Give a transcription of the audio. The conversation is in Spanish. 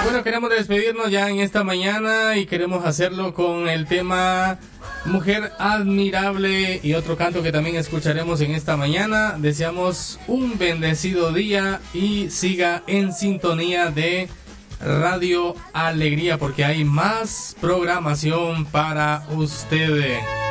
Bueno, queremos despedirnos ya en esta mañana y queremos hacerlo con el tema Mujer Admirable y otro canto que también escucharemos en esta mañana. Deseamos un bendecido día y siga en sintonía de Radio Alegría porque hay más programación para ustedes.